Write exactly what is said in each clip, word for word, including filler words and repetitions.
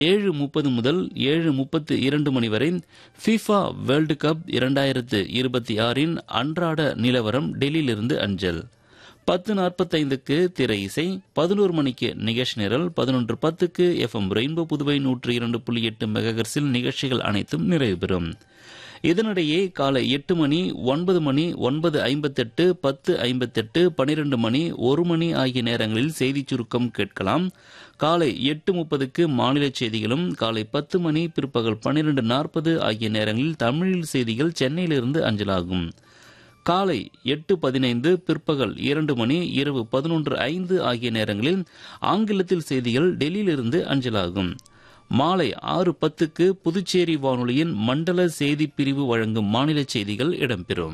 ஏழு முப்பது முதல் ஏழு முப்பத்து இரண்டு மணி வரை ஃபிஃபா வேர்ல்டு கப் இரண்டாயிரத்து இருபத்தி ஆறின் அன்றாட நிலவரம் டெல்லியிலிருந்து அஞ்சல். பத்து நாற்பத்தைந்துக்கு திரை இசை, பதினோரு மணிக்கு நிகழ்ச்சி நிரல், பதினொன்று பத்துக்கு எஃப்எம் ரெயின்போ புதுவை நூற்று இரண்டு புள்ளி எட்டு மெகாஹெர்ட்ஸில் நிகழ்ச்சிகள் அனைத்தும் நிறைவு பெறும். இதனிடையே காலை எட்டு மணி, ஒன்பது மணி, ஒன்பது ஐம்பத்தெட்டு, பத்து ஐம்பத்தெட்டு, பனிரெண்டு மணி, ஒரு மணி ஆகிய நேரங்களில் செய்திச் சுருக்கம் கேட்கலாம். காலை எட்டு முப்பதுக்கு மாநில செய்திகளும், காலை பத்து மணி, பிற்பகல் பன்னிரண்டு நாற்பது ஆகிய நேரங்களில் தமிழில் செய்திகள் சென்னையிலிருந்து அஞ்சலாகும். காலை எட்டு பதினைந்து, பிற்பகல் இரண்டு மணி, இரவு பதினொன்று ஐந்து ஆகிய நேரங்களில் ஆங்கிலத்தில் செய்திகள் டெல்லியிலிருந்து அஞ்சலாகும். மாலை ஆறு பத்துக்கு புதுச்சேரி வானொலியின் மண்டல செய்திப் பிரிவு வழங்கும் மாநில செய்திகள் இடம்பெறும்.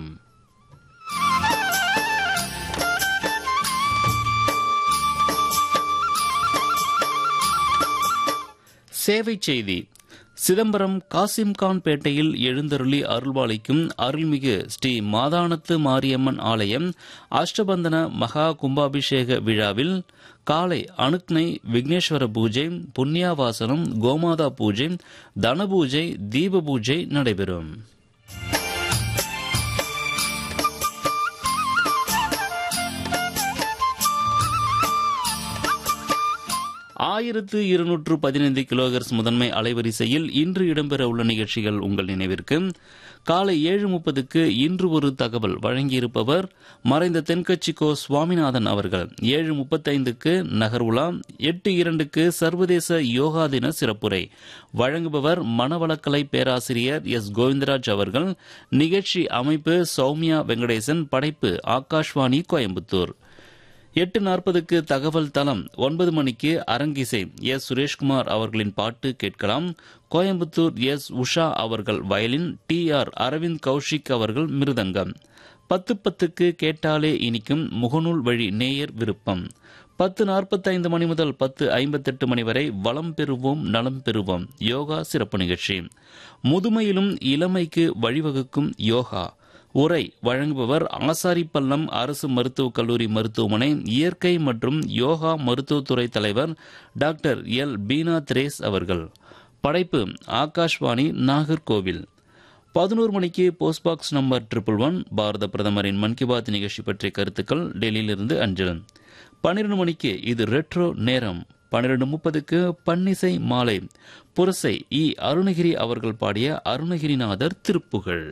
சேவை செய்தி. சிதம்பரம் காசிம்கான் பேட்டையில் எழுந்தருளி அருள்பாலிக்கும் அருள்மிகு ஸ்ரீ மாதானத்து மாரியம்மன் ஆலயம் அஷ்டபந்தன மகா கும்பாபிஷேக விழாவில் காலை அனுக்னை விக்னேஸ்வர பூஜை, புண்ணியாவாசனம், கோமாதா பூஜை, தனபூஜை, தீப பூஜை நடைபெறும். ஆயிரத்து இருநூற்று பதினைந்து கிலோஹெர்ட்ஸ் முதன்மை அலைவரிசையில் இன்று இடம்பெற உள்ள நிகழ்ச்சிகள் உங்கள் நினைவிற்கு. காலை ஏழு முப்பதுக்கு இன்று ஒரு தகவல் வழங்கியிருப்பவர் மறைந்த தென்கட்சிக்கோ சுவாமிநாதன் அவர்கள். ஏழு முப்பத்தைந்துக்கு நகர்வுலா, எட்டு இரண்டுக்கு சர்வதேச யோகா தின சிறப்புரை வழங்குபவர் மனவளக்கலை பேராசிரியர் எஸ் கோவிந்தராஜ் அவர்கள். நிகழ்ச்சி அமைப்பு சௌமியா வெங்கடேசன், படைப்பு ஆகாஷ்வாணி கோயம்புத்தூர். எட்டு நாற்பதுக்கு தகவல் தளம், ஒன்பது மணிக்கு அரங்கிசை எஸ் சுரேஷ்குமார் அவர்களின் பாட்டு கேட்கலாம். கோயம்புத்தூர் எஸ் உஷா அவர்கள் violin, D R Aravind Kaushik அவர்கள் மிருதங்கம். பத்து பத்துக்கு கேட்டாலே இனிக்கும் முகநூல் வழி நேயர் விருப்பம். பத்து நாற்பத்தைந்து மணி முதல் பத்து ஐம்பத்தெட்டு மணி வரை வளம் பெறுவோம் நலம் பெறுவோம் யோகா சிறப்பு நிகழ்ச்சி. முதுமையிலும் இளமைக்கு வழிவகுக்கும் யோகா உரை வழங்குபவர் ஆசாரிப்பள்ளம் அரசு மருத்துவக் கல்லூரி மருத்துவமனை இயற்கை மற்றும் யோகா மருத்துவத்துறை தலைவர் டாக்டர் எல் பீனா திரேஸ் அவர்கள். படைப்பு ஆகாஷ்வாணி நாகர்கோவில். பதினோரு மணிக்கு post box number triple one பாரத பிரதமரின் மன் கி பாத் நிகழ்ச்சி பற்றிய கருத்துக்கள் டெல்லியிலிருந்து அஞ்சல். பன்னிரண்டு மணிக்கு இது ரெட்ரோ நேரம். பன்னிரண்டு முப்பதுக்கு பன்னிசை மாலை புரசை இ அருணகிரி அவர்கள் பாடிய அருணகிரிநாதர் திருப்புகழ்.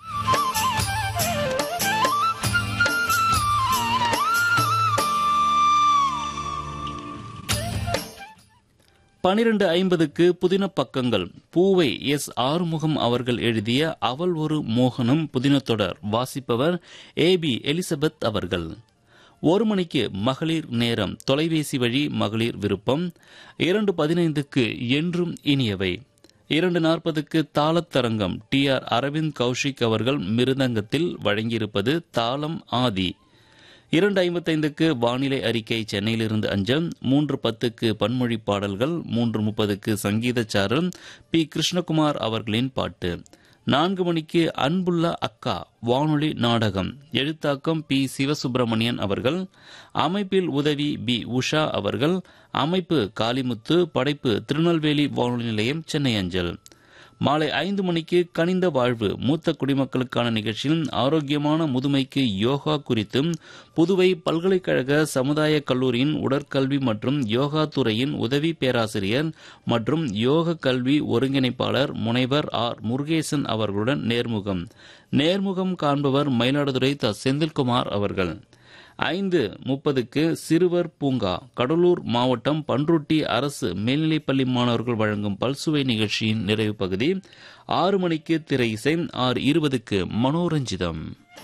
பனிரெண்டு ஐம்பதுக்கு புதின பக்கங்கள் பூவை எஸ் ஆறுமுகம் அவர்கள் எழுதிய அவள் ஒரு மோகனம் புதினத்தொடர் வாசிப்பவர் ஏ பி எலிசபெத் அவர்கள். ஒரு மணிக்கு மகளிர் நேரம் தொலைபேசி வழி மகளிர் விருப்பம். இரண்டு பதினைந்துக்கு என்றும் இனியவை. இரண்டு நாற்பதுக்கு தாளத்தரங்கம் டி ஆர் அரவிந்த் கௌஷிக் அவர்கள் மிருதங்கத்தில் வழங்கியிருப்பது தாளம் ஆதி. இரண்டு ஐம்பத்தைந்துக்கு வானிலை அறிக்கை சென்னையிலிருந்து அஞ்சல். மூன்று பத்துக்கு பன்மொழி பாடல்கள். மூன்று முப்பதுக்கு சங்கீத சாரல் பி கிருஷ்ணகுமார் அவர்களின் பாட்டு. நான்கு மணிக்கு அன்புள்ள அக்கா வானொலி நாடகம் எழுத்தாக்கம் பி சிவசுப்பிரமணியன் அவர்கள். அமைப்பில் உதவி பி உஷா அவர்கள். அமைப்பு காளிமுத்து. படைப்பு திருநெல்வேலி வானொலி நிலையம் சென்னை அஞ்சல். மாலை ஐந்து மணிக்கு கனிந்த வாழ்வு மூத்த குடிமக்களுக்கான நிகழ்ச்சியில் ஆரோக்கியமான முதுமைக்கு யோகா குறித்தும் புதுவை பல்கலைக்கழக சமுதாய கல்லூரியின் உடற்கல்வி மற்றும் யோகா துறையின் உதவி பேராசிரியர் மற்றும் யோக கல்வி ஒருங்கிணைப்பாளர் முனைவர் ஆர் முருகேசன் அவர்களுடன் நேர்முகம். நேர்முகம் காண்பவர் மயிலாடுதுறை த செந்தில்குமார் அவர்கள். ஐந்து முப்பதுக்கு சிறுவர் பூங்கா கடலூர் மாவட்டம் பன்ருட்டி அரசு மேல்நிலைப்பள்ளி மாணவர்கள் வழங்கும் பல்சுவை நிகழ்ச்சியின் நிறைவு பகுதி. ஆறு மணிக்கு திரை இசை. ஆறு இருபதுக்கு மனோரஞ்சிதம்.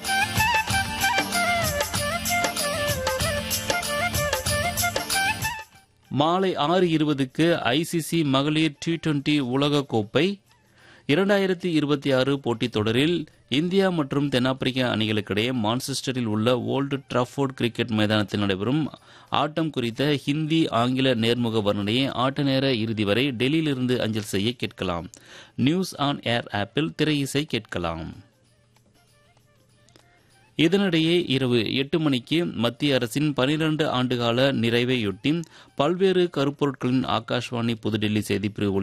மாலை ஆறு இருபதுக்கு ஐசிசி மகளிர் டி டுவெண்டி உலகக்கோப்பை இரண்டாயிரத்தி இருபத்தி ஆறு போட்டித் தொடரில் இந்தியா மற்றும் தென்னாப்பிரிக்கா அணிகளுக்கிடையே மான்செஸ்டரில் உள்ள ஓல்டு டிராஃபோர்ட் கிரிக்கெட் மைதானத்தில் நடைபெறும் ஆட்டம் குறித்த ஹிந்தி ஆங்கில நேர்முக வர்ணனையை ஆட்ட நேர இறுதி வரை டெல்லியிலிருந்து அஞ்சல் செய்ய கேட்கலாம். நியூஸ் ஆன் ஏர் ஆப்பில் திரை இசை கேட்கலாம். இதனிடையே இரவு எட்டு மணிக்கு மத்திய அரசின் பனிரண்டு ஆண்டுகால நிறைவையொட்டி பல்வேறு கருப்பொருட்களின் ஆகாஷ்வாணி புதுடில்லி செய்திப்பிரிவு